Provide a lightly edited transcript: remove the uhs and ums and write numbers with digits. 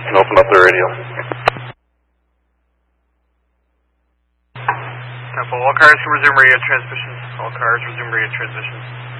can open up the radio. All cars can resume radio transmissions. All cars resume radio transmissions.